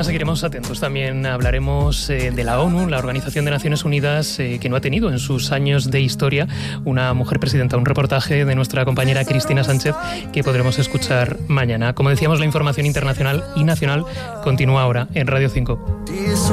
seguiremos atentos. También hablaremos de la ONU, la Organización de Naciones Unidas, que no ha tenido en sus años de historia una mujer presidenta. Un reportaje de nuestra compañera Cristina Sánchez que podremos escuchar mañana. Como decíamos, la información internacional y nacional continúa ahora en Radio 5.